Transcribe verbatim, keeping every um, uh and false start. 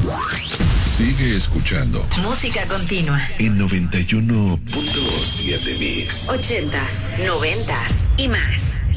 Sigue escuchando Música Continua en noventa y uno punto siete Mix. Ochentas, noventas y más.